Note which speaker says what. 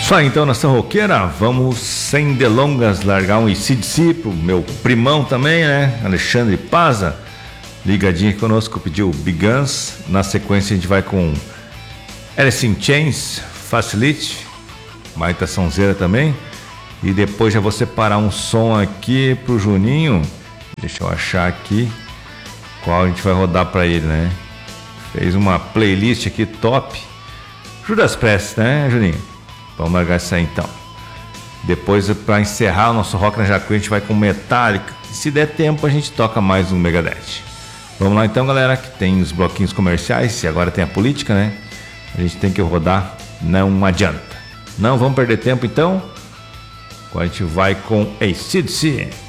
Speaker 1: Só então, nação roqueira, vamos sem delongas largar um AC/DC pro meu primão também, né? Alexandre Paza, ligadinho aqui conosco, pediu Big Guns. Na sequência a gente vai com Alice in Chains, Facility, baita sonzeira também. E depois já vou separar um som aqui pro Juninho. Deixa eu achar aqui qual a gente vai rodar pra ele, né? Fez uma playlist aqui top. Judas Priest, né, Juninho? Vamos largar isso aí então. Depois, para encerrar o nosso Rock na Jacu, a gente vai com Metallica. Se der tempo, a gente toca mais um Megadeth. Vamos lá então, galera, que tem os bloquinhos comerciais e agora tem a política, né? A gente tem que rodar, não adianta. Não vamos perder tempo então. Agora a gente vai com AC/DC.